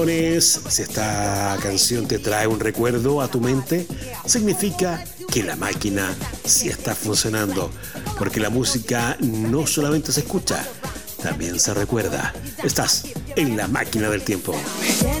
Si esta canción te trae un recuerdo a tu mente, significa que la máquina sí está funcionando, porque la música no solamente se escucha, también se recuerda. Estás en la máquina del tiempo.